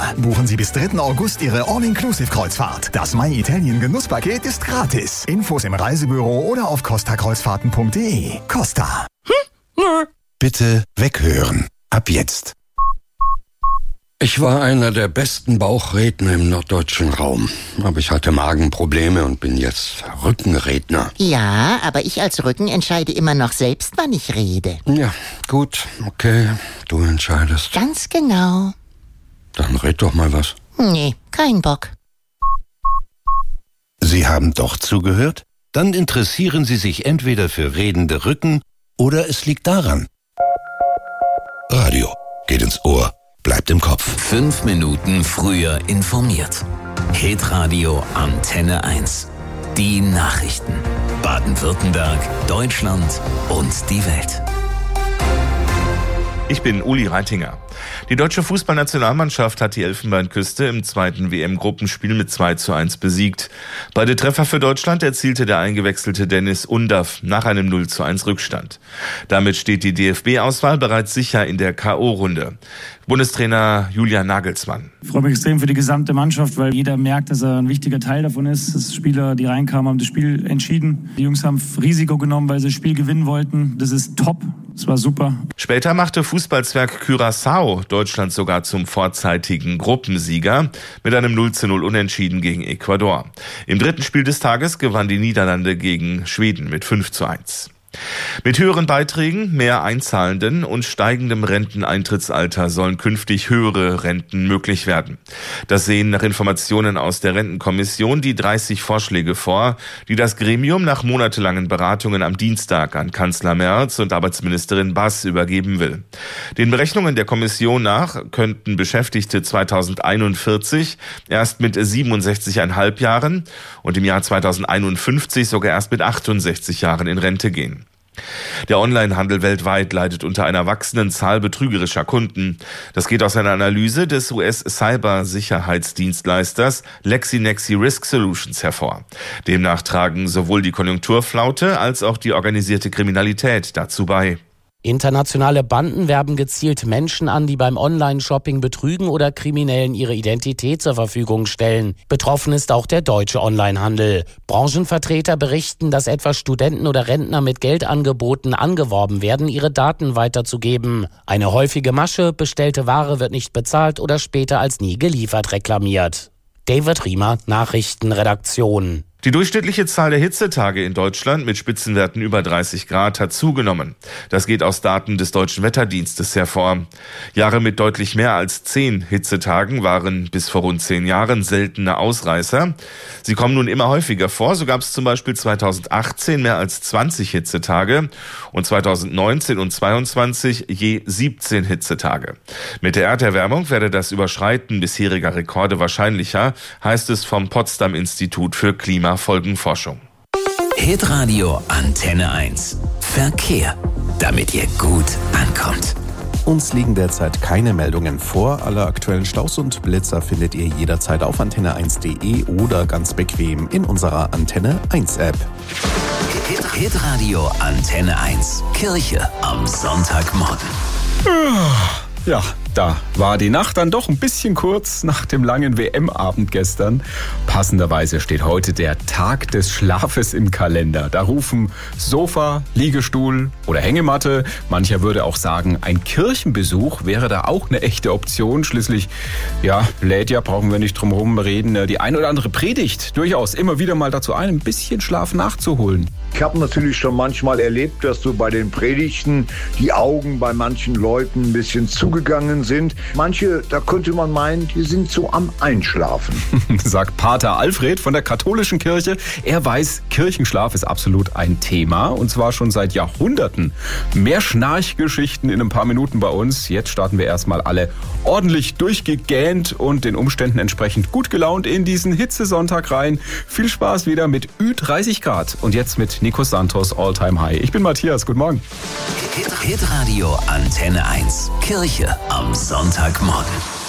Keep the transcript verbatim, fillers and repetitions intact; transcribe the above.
Costa. Buchen Sie bis dritten August Ihre All-Inclusive-Kreuzfahrt. Das My Italien Genusspaket ist gratis. Infos im Reisebüro oder auf costa kreuzfahrten punkt de. Costa. Hm? Bitte weghören. Ab jetzt. Ich war einer der besten Bauchredner im norddeutschen Raum. Aber ich hatte Magenprobleme und bin jetzt Rückenredner. Ja, aber ich als Rücken entscheide immer noch selbst, wann ich rede. Ja, gut, okay, du entscheidest. Ganz genau. Dann red doch mal was. Nee, kein Bock. Sie haben doch zugehört? Dann interessieren Sie sich entweder für redende Rücken oder es liegt daran. Radio geht ins Ohr. Bleibt im Kopf. Fünf Minuten früher informiert. Hitradio Antenne eins. Die Nachrichten. Baden-Württemberg, Deutschland und die Welt. Ich bin Uli Reitinger. Die deutsche Fußballnationalmannschaft hat die Elfenbeinküste im zweiten W M-Gruppenspiel mit zwei zu eins besiegt. Beide Treffer für Deutschland erzielte der eingewechselte Dennis Undav nach einem null zu eins Rückstand. Damit steht die D F B-Auswahl bereits sicher in der K O-Runde. Bundestrainer Julian Nagelsmann. Ich freue mich extrem für die gesamte Mannschaft, weil jeder merkt, dass er ein wichtiger Teil davon ist. Das Spieler, die reinkamen, haben das Spiel entschieden. Die Jungs haben Risiko genommen, weil sie das Spiel gewinnen wollten. Das ist top. Das war super. Später machte Fußballzwerg Curaçao Deutschland sogar zum vorzeitigen Gruppensieger mit einem null zu null Unentschieden gegen Ecuador. Im dritten Spiel des Tages gewann die Niederlande gegen Schweden mit fünf zu eins. Mit höheren Beiträgen, mehr Einzahlenden und steigendem Renteneintrittsalter sollen künftig höhere Renten möglich werden. Das sehen nach Informationen aus der Rentenkommission die dreißig Vorschläge vor, die das Gremium nach monatelangen Beratungen am Dienstag an Kanzler Merz und Arbeitsministerin Bass übergeben will. Den Berechnungen der Kommission nach könnten Beschäftigte zweitausendeinundvierzig erst mit siebenundsechzig Komma fünf Jahren und im Jahr zweitausendeinundfünfzig sogar erst mit achtundsechzig Jahren in Rente gehen. Der Onlinehandel weltweit leidet unter einer wachsenden Zahl betrügerischer Kunden. Das geht aus einer Analyse des U S-Cybersicherheitsdienstleisters LexInexi Risk Solutions hervor. Demnach tragen sowohl die Konjunkturflaute als auch die organisierte Kriminalität dazu bei. Internationale Banden werben gezielt Menschen an, die beim Online-Shopping betrügen oder Kriminellen ihre Identität zur Verfügung stellen. Betroffen ist auch der deutsche Onlinehandel. Branchenvertreter berichten, dass etwa Studenten oder Rentner mit Geldangeboten angeworben werden, ihre Daten weiterzugeben. Eine häufige Masche, bestellte Ware wird nicht bezahlt oder später als nie geliefert reklamiert. David Riemer, Nachrichtenredaktion. Die durchschnittliche Zahl der Hitzetage in Deutschland mit Spitzenwerten über dreißig Grad hat zugenommen. Das geht aus Daten des Deutschen Wetterdienstes hervor. Jahre mit deutlich mehr als zehn Hitzetagen waren bis vor rund zehn Jahren seltene Ausreißer. Sie kommen nun immer häufiger vor. So gab es zum Beispiel zweitausendachtzehn mehr als zwanzig Hitzetage und zweitausendneunzehn und zweitausendzweiundzwanzig je siebzehn Hitzetage. Mit der Erderwärmung werde das Überschreiten bisheriger Rekorde wahrscheinlicher, heißt es vom Potsdam-Institut für Klima Folgenforschung. Hitradio Antenne eins. Verkehr, damit ihr gut ankommt. Uns liegen derzeit keine Meldungen vor. Alle aktuellen Staus und Blitzer findet ihr jederzeit auf antenne eins punkt de oder ganz bequem in unserer Antenne eins App. Hitradio Antenne eins. Kirche am Sonntagmorgen. Ja, da war die Nacht dann doch ein bisschen kurz nach dem langen W M-Abend gestern. Passenderweise steht heute der Tag des Schlafes im Kalender. Da rufen Sofa, Liegestuhl oder Hängematte. Mancher würde auch sagen, ein Kirchenbesuch wäre da auch eine echte Option. Schließlich, ja, lädt ja, brauchen wir nicht drum herum reden, die ein oder andere Predigt durchaus immer wieder mal dazu ein, ein bisschen Schlaf nachzuholen. Ich habe natürlich schon manchmal erlebt, dass so bei den Predigten die Augen bei manchen Leuten ein bisschen zugegangen sind. Manche, da könnte man meinen, die sind so am Einschlafen. Sagt Pater Alfred von der katholischen Kirche. Er weiß, Kirchenschlaf ist absolut ein Thema und zwar schon seit Jahrhunderten. Mehr Schnarchgeschichten in ein paar Minuten bei uns. Jetzt starten wir erstmal alle ordentlich durchgegähnt und den Umständen entsprechend gut gelaunt in diesen Hitzesonntag rein. Viel Spaß wieder mit Ü dreißig Grad und jetzt mit Nico Santos All-Time High. Ich bin Matthias, guten Morgen. Hitradio Antenne eins. Kirche am Sonntagmorgen.